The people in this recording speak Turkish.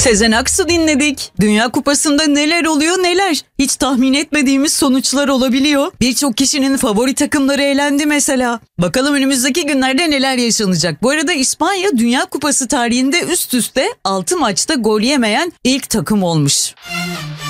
Sezen Aksu dinledik. Dünya Kupası'nda neler oluyor neler. Hiç tahmin etmediğimiz sonuçlar olabiliyor. Birçok kişinin favori takımları elendi mesela. Bakalım önümüzdeki günlerde neler yaşanacak. Bu arada İspanya Dünya Kupası tarihinde üst üste 6 maçta gol yemeyen ilk takım olmuş.